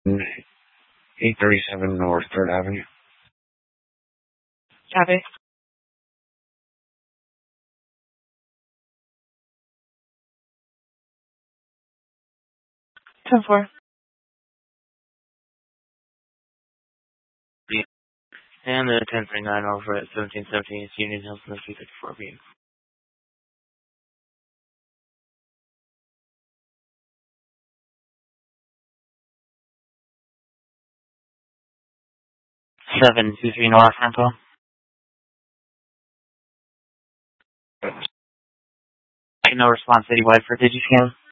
837 North 3rd Avenue. Copy. Ten four. And the 1039 over at 1717 is Union Hills, North 354B. Seven two three North Rental. No response citywide for DigiScan.